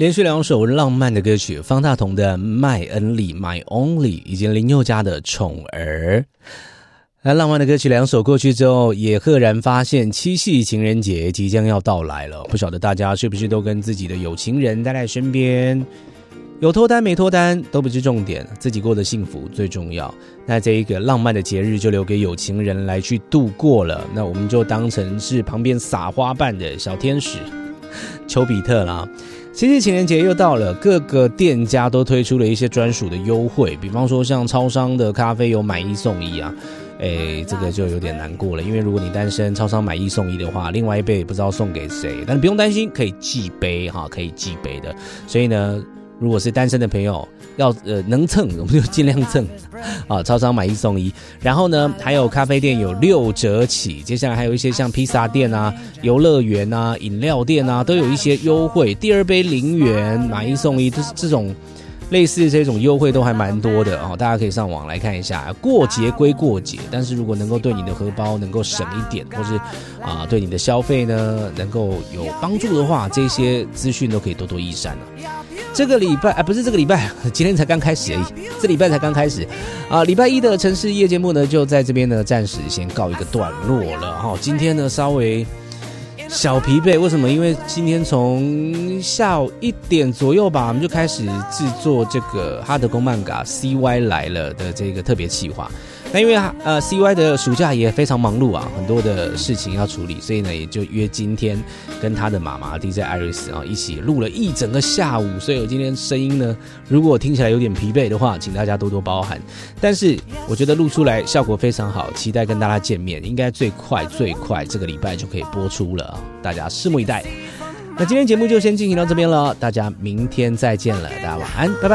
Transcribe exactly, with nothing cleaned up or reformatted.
连续两首浪漫的歌曲，方大同的《麦恩里 My Only》以及林宥嘉的《宠儿》。那浪漫的歌曲两首过去之后，也赫然发现七夕情人节即将要到来了。不晓得大家是不是都跟自己的有情人待在身边？有脱单没脱单都不是重点，自己过得幸福最重要。那这一个浪漫的节日就留给有情人来去度过了，那我们就当成是旁边撒花瓣的小天使丘比特啦。七夕情人节又到了，各个店家都推出了一些专属的优惠，比方说像超商的咖啡有买一送一啊，诶，这个就有点难过了，因为如果你单身，超商买一送一的话，另外一杯也不知道送给谁，但是不用担心，可以寄杯哈，可以寄杯的。所以呢，如果是单身的朋友，要呃能蹭我们就尽量蹭啊，超商买一送一。然后呢，还有咖啡店有六折起，接下来还有一些像披萨店啊、游乐园啊、饮料店啊，都有一些优惠，第二杯零元买一送一，就是这种类似这种优惠都还蛮多的哦，大家可以上网来看一下。过节归过节，但是如果能够对你的荷包能够省一点，或是啊、呃、对你的消费呢能够有帮助的话，这些资讯都可以多多益善了。这个礼拜啊，不是这个礼拜，今天才刚开始而已，这礼拜才刚开始啊。礼拜一的城市夜节目呢，就在这边呢暂时先告一个段落了哈。今天呢稍微小疲惫，为什么？因为今天从下午一点左右吧，我们就开始制作这个哈德公漫嘎 C Y 来了的这个特别企划。那因为呃 C Y 的暑假也非常忙碌啊，很多的事情要处理，所以呢也就约今天跟他的妈妈 D J Iris 啊一起录了一整个下午。所以我今天声音呢，如果听起来有点疲惫的话，请大家多多包涵。但是我觉得录出来效果非常好，期待跟大家见面，应该最快最快这个礼拜就可以播出了，大家拭目以待。那今天节目就先进行到这边了，大家明天再见了，大家晚安，拜拜。